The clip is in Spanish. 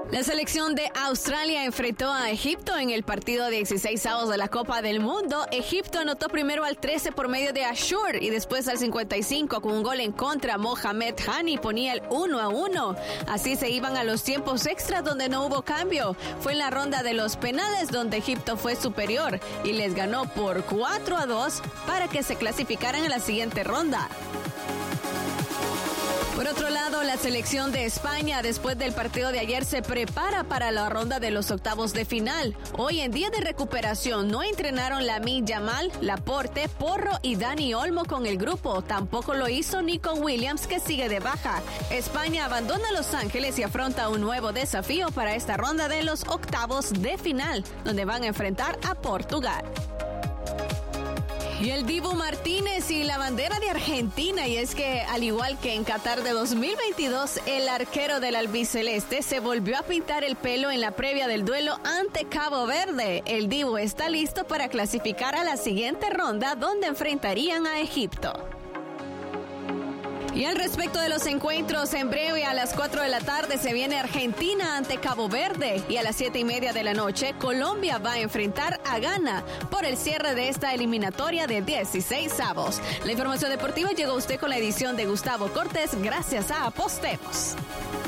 La selección de Australia enfrentó a Egipto en el partido 16avos de la Copa del Mundo. Egipto anotó primero al 13 por medio de Ashur y después al 55 con un gol en contra. Mohamed Hani ponía el 1-1. Así se iban a los tiempos extras donde no hubo cambio. Fue en la ronda de los penales donde Egipto fue superior y les ganó por 4-2 para que se clasificaran a la siguiente ronda. Por otro lado, la selección de España, después del partido de ayer, se prepara para la ronda de los octavos de final. Hoy, en día de recuperación, no entrenaron Lamine Yamal, Laporte, Porro y Dani Olmo con el grupo. Tampoco lo hizo Nico Williams, que sigue de baja. España abandona Los Ángeles y afronta un nuevo desafío para esta ronda de los octavos de final, donde van a enfrentar a Portugal. Y el Dibu Martínez y la bandera de Argentina, y es que al igual que en Qatar de 2022, el arquero del albiceleste se volvió a pintar el pelo en la previa del duelo ante Cabo Verde. El Dibu está listo para clasificar a la siguiente ronda donde enfrentarían a Egipto. Y al respecto de los encuentros, en breve a las 4 de la tarde se viene Argentina ante Cabo Verde y a las 7:30 de la noche Colombia va a enfrentar a Ghana por el cierre de esta eliminatoria de 16avos. La información deportiva llegó a usted con la edición de Gustavo Cortés gracias a Apostemos.